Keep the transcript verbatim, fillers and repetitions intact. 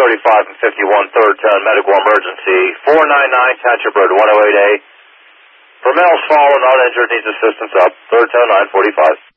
thirty-five and fifty-one, third tone, medical emergency. four nine nine, Township Road, one oh eight A. Vermel's fallen, not injured, needs assistance up. Third tone, nine forty-five.